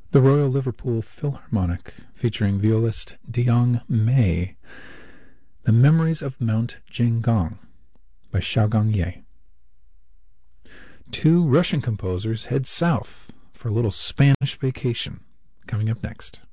The Royal Liverpool Philharmonic, featuring violist Deong Mei, The Memories of Mount Jinggong by Xiaogang Ye. Two Russian composers head south for a little Spanish vacation, coming up next.